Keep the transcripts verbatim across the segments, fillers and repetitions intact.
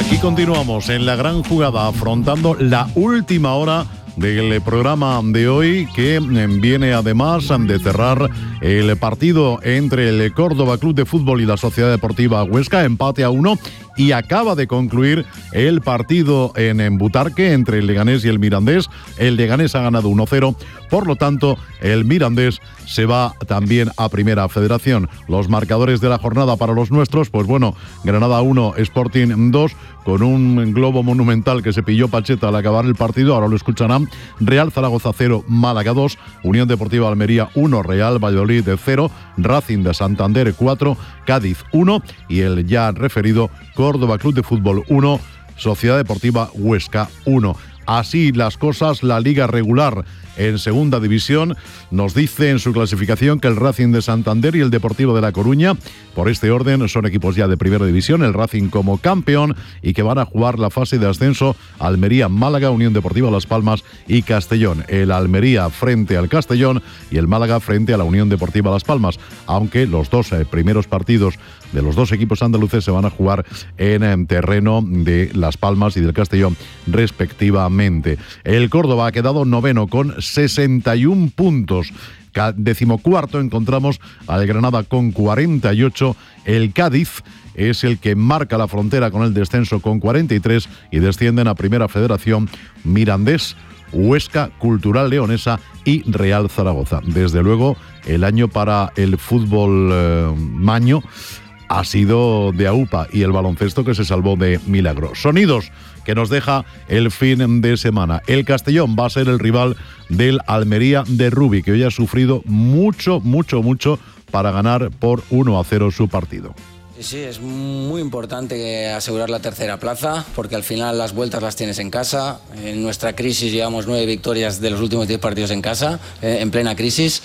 Aquí continuamos en la gran jugada, afrontando la última hora del programa de hoy, que viene además de cerrar el partido entre el Córdoba Club de Fútbol y la Sociedad Deportiva Huesca, empate a uno, y acaba de concluir el partido en, en Butarque entre el Leganés y el Mirandés. El Leganés ha ganado uno cero, por lo tanto el Mirandés se va también a Primera Federación. Los marcadores de la jornada para los nuestros, pues bueno, Granada uno, Sporting dos, con un globo monumental que se pilló Pacheta al acabar el partido, ahora lo escucharán. Real Zaragoza cero, Málaga dos, Unión Deportiva Almería uno, Real Valladolid cero, Racing de Santander cuatro, Cádiz uno y el ya referido Córdoba Club de Fútbol uno, Sociedad Deportiva Huesca uno. Así las cosas, la liga regular en segunda división nos dice en su clasificación que el Racing de Santander y el Deportivo de La Coruña, por este orden, son equipos ya de primera división, el Racing como campeón, y que van a jugar la fase de ascenso Almería, Málaga, Unión Deportiva Las Palmas y Castellón. El Almería frente al Castellón y el Málaga frente a la Unión Deportiva Las Palmas, aunque los dos eh, primeros partidos de los dos equipos andaluces se van a jugar en, en terreno de Las Palmas y del Castellón respectivamente. El Córdoba ha quedado noveno con sesenta y un puntos. Decimocuarto encontramos al Granada con cuarenta y ocho. El Cádiz es el que marca la frontera con el descenso con cuarenta y tres y descienden a Primera Federación Mirandés, Huesca, Cultural Leonesa y Real Zaragoza. Desde luego, el año para el fútbol eh, maño ha sido de aupa, y el baloncesto que se salvó de milagro. Sonidos que nos deja el fin de semana. El Castellón va a ser el rival del Almería de Rubi, que hoy ha sufrido mucho, mucho, mucho para ganar por uno a cero su partido. Sí, es muy importante asegurar la tercera plaza, porque al final las vueltas las tienes en casa. En nuestra crisis llevamos nueve victorias de los últimos diez partidos en casa, eh, en plena crisis.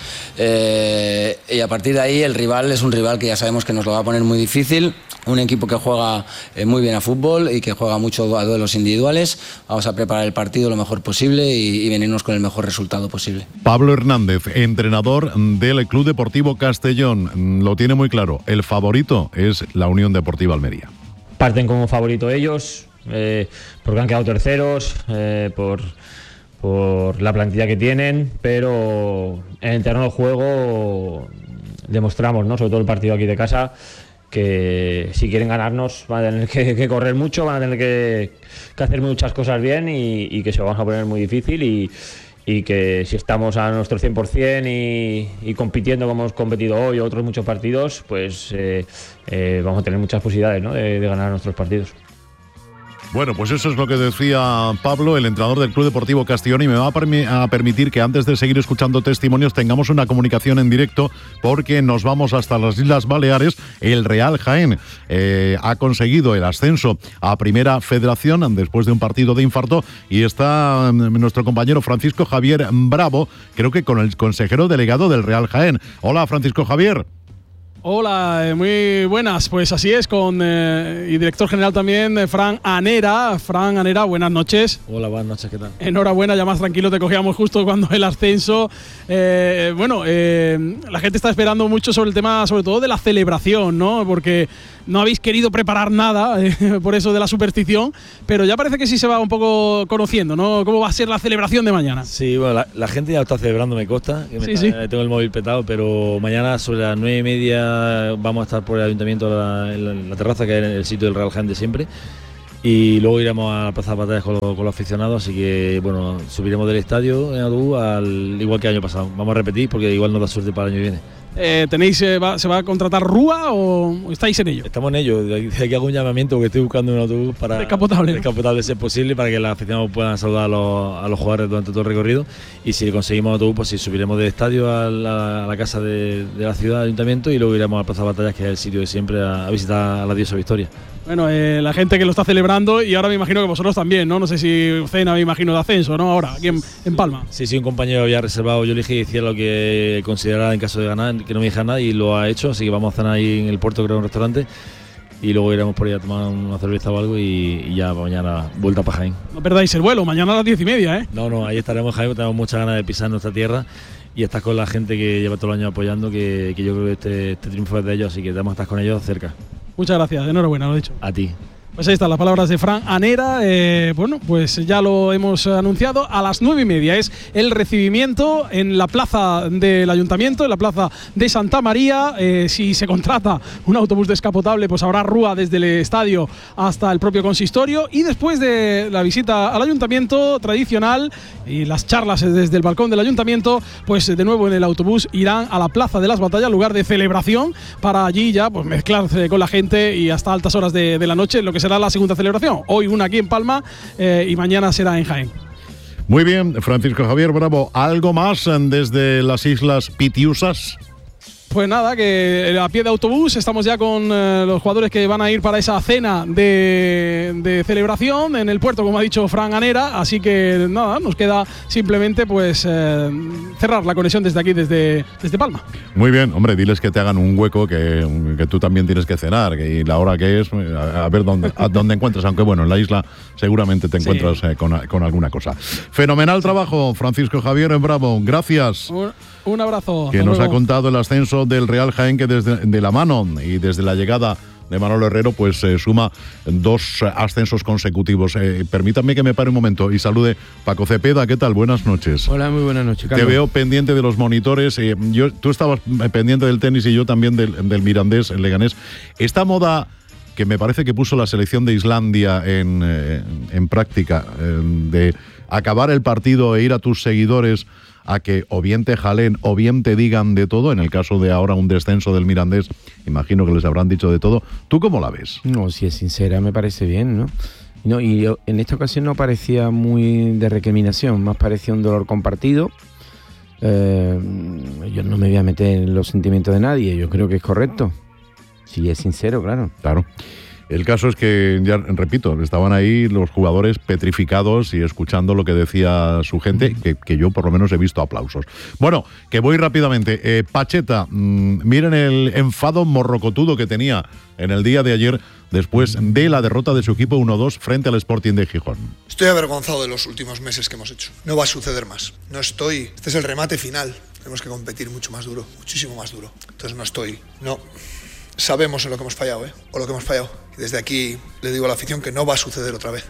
Eh, y a partir de ahí el rival es un rival que ya sabemos que nos lo va a poner muy difícil. Un equipo que juega eh, muy bien a fútbol y que juega mucho a duelos individuales. Vamos a preparar el partido lo mejor posible y, y venirnos con el mejor resultado posible. Pablo Hernández, entrenador del Club Deportivo Castellón, lo tiene muy claro. El favorito es la Unión Deportiva Almería. Parten como favorito ellos, eh, porque han quedado terceros, eh, por, por la plantilla que tienen, pero en el terreno de juego demostramos, ¿no?, sobre todo el partido aquí de casa, que si quieren ganarnos van a tener que, que correr mucho, van a tener que, que hacer muchas cosas bien y, y que se lo vamos a poner muy difícil, y, y que si estamos a nuestro cien por ciento y, y compitiendo como hemos competido hoy o otros muchos partidos, pues eh, eh, vamos a tener muchas posibilidades, ¿no?, de, de ganar nuestros partidos. Bueno, pues eso es lo que decía Pablo, el entrenador del Club Deportivo Castellón, y me va a, permi- a permitir que antes de seguir escuchando testimonios tengamos una comunicación en directo, porque nos vamos hasta las Islas Baleares. El Real Jaén eh, ha conseguido el ascenso a Primera Federación después de un partido de infarto, y está nuestro compañero Francisco Javier Bravo, creo que con el consejero delegado del Real Jaén. Hola, Francisco Javier. Hola, eh, muy buenas. Pues así es, con eh, y director general también, eh, Fran Anera. Fran Anera, buenas noches. Hola, buenas noches, ¿qué tal? Enhorabuena, ya más tranquilo te cogíamos justo cuando el ascenso. Eh, bueno, eh, la gente está esperando mucho sobre el tema, sobre todo de la celebración, ¿no? Porque no habéis querido preparar nada, eh, por eso de la superstición, pero ya parece que sí se va un poco conociendo, ¿no? ¿Cómo va a ser la celebración de mañana? Sí, bueno, la, la gente ya lo está celebrando, me consta, que me sí, está, sí. tengo el móvil petado, pero mañana sobre las nueve y media vamos a estar por el ayuntamiento la, en, la, en la terraza, que es el sitio del Real Jaén de siempre, y luego iremos a la Plaza de Batallas con, lo, con los aficionados, así que bueno, subiremos del estadio en autobús al igual que el año pasado. Vamos a repetir porque igual nos da suerte para el año que viene. Eh, ¿tenéis, eh, va, ¿Se va a contratar Rúa o estáis en ello? Estamos en ello. De aquí hago un llamamiento porque estoy buscando un autobús para descapotable, descapotable si es posible, para que los aficionados puedan saludar a los, a los jugadores durante todo el recorrido. Y si conseguimos autobús, pues sí, subiremos del estadio a la, a la casa de, de la ciudad, del ayuntamiento, y luego iremos a la Plaza de Batallas, que es el sitio de siempre, a, a visitar a la diosa Victoria. Bueno, eh, la gente que lo está celebrando, y ahora me imagino que vosotros también, ¿no? No sé si cena, me imagino, de ascenso, ¿no? Ahora, aquí en, en Palma. Sí, sí, un compañero había reservado, yo le dije que hiciera lo que considerara en caso de ganar, que no me dijera nada, y lo ha hecho, así que vamos a cenar ahí en el puerto, creo, en un restaurante, y luego iremos por ahí a tomar una cerveza o algo, y, y ya mañana vuelta para Jaén. No perdáis el vuelo, mañana a las diez y media, ¿eh? No, no, ahí estaremos en Jaén, tenemos muchas ganas de pisar nuestra tierra y estar con la gente que lleva todo el año apoyando, que, que yo creo que este, este triunfo es de ellos, así que tenemos que estar con ellos cerca. Muchas gracias, enhorabuena, lo he dicho. A ti. Pues ahí están las palabras de Fran Anera. Eh, bueno, pues ya lo hemos anunciado. A las nueve y media es el recibimiento en la plaza del Ayuntamiento, en la plaza de Santa María. Eh, si se contrata un autobús descapotable, pues habrá rúa desde el estadio hasta el propio consistorio. Y después de la visita al Ayuntamiento tradicional y las charlas desde el balcón del Ayuntamiento, pues de nuevo en el autobús irán a la Plaza de las Batallas, lugar de celebración, para allí ya pues mezclarse con la gente y hasta altas horas de, de la noche, lo que será la segunda celebración. Hoy una aquí en Palma eh, y mañana será en Jaén. Muy bien, Francisco Javier Bravo. ¿Algo más desde las Islas Pitiusas? Pues nada, que a pie de autobús estamos ya con eh, los jugadores que van a ir para esa cena de, de celebración en el puerto, como ha dicho Fran Anera. Así que nada, nos queda simplemente pues eh, cerrar la conexión desde aquí, desde, desde Palma. Muy bien, hombre, diles que te hagan un hueco, que, que tú también tienes que cenar, que, y la hora que es, a, a ver dónde, a dónde encuentras, aunque bueno, en la isla seguramente te encuentras sí. eh, con, con alguna cosa. Fenomenal trabajo, Francisco Javier Bravo, gracias. Un, un abrazo. Que nos luego. ha contado el ascenso del Real Jaén, que desde de la mano y desde la llegada de Manolo Herrero pues eh, suma dos ascensos consecutivos. Eh, permítanme que me pare un momento y salude Paco Cepeda. ¿Qué tal? Buenas noches. Hola, muy buenas noches, Carlos. Te veo pendiente de los monitores. Eh, yo, tú estabas pendiente del tenis y yo también del, del Mirandés, el Leganés. Esta moda que me parece que puso la selección de Islandia en, eh, en práctica, eh, de acabar el partido e ir a tus seguidores a que o bien te jalen o bien te digan de todo. En el caso de ahora un descenso del Mirandés, imagino que les habrán dicho de todo. ¿Tú cómo la ves? No, si es sincera, me parece bien, ¿no? No, y yo, en esta ocasión no parecía muy de recriminación, más parecía un dolor compartido. Eh, yo no me voy a meter en los sentimientos de nadie, yo creo que es correcto. Si es sincero, claro. Claro. El caso es que, ya repito, estaban ahí los jugadores petrificados y escuchando lo que decía su gente, que, que yo por lo menos he visto aplausos. Bueno, que voy rápidamente. Eh, Pacheta, mmm, miren el enfado morrocotudo que tenía en el día de ayer después de la derrota de su equipo uno dos frente al Sporting de Gijón. Estoy avergonzado de los últimos meses que hemos hecho. No va a suceder más. No estoy... Este es el remate final. Tenemos que competir mucho más duro, muchísimo más duro. Entonces no estoy... No... Sabemos en lo que hemos fallado, ¿eh? O lo que hemos fallado. Y desde aquí le digo a la afición que no va a suceder otra vez.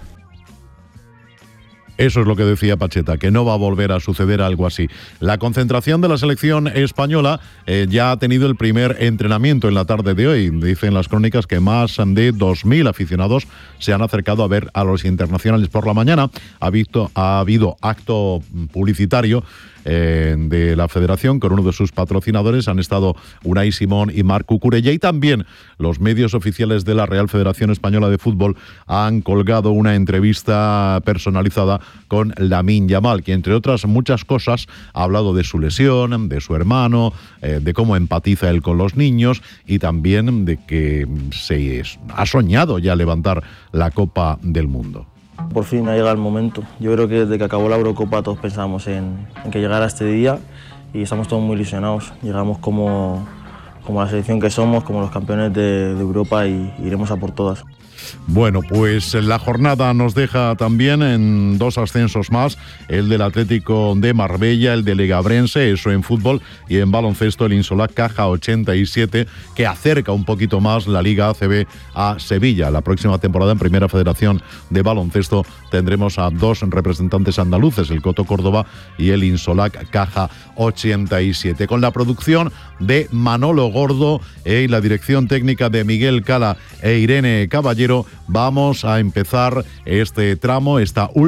Eso es lo que decía Pacheta, que no va a volver a suceder algo así. La concentración de la selección española eh, ya ha tenido el primer entrenamiento en la tarde de hoy. Dicen las crónicas que más de dos mil aficionados se han acercado a ver a los internacionales por la mañana. Ha, visto, ha habido acto publicitario eh, de la federación con uno de sus patrocinadores. Han estado Unai Simón y Marc Cucurella, y también los medios oficiales de la Real Federación Española de Fútbol han colgado una entrevista personalizada con Lamine Yamal, que entre otras muchas cosas ha hablado de su lesión, de su hermano, eh, de cómo empatiza él con los niños y también de que se es, ha soñado ya levantar la Copa del Mundo. Por fin ha llegado el momento. Yo creo que desde que acabó la Eurocopa todos pensábamos en, en que llegara este día y estamos todos muy ilusionados. Llegamos como, como la selección que somos, como los campeones de, de Europa, y iremos a por todas. Bueno, pues la jornada nos deja también en dos ascensos más, el del Atlético de Marbella, el del Legabrense, eso en fútbol, y en baloncesto el Insolac Caja ochenta y siete, que acerca un poquito más la Liga A C B a Sevilla. La próxima temporada en Primera Federación de Baloncesto tendremos a dos representantes andaluces, el Coto Córdoba y el Insolac Caja ochenta y siete, con la producción de Manolo Gordo eh, y la dirección técnica de Miguel Cala e Irene Caballero. Vamos a empezar este tramo, esta última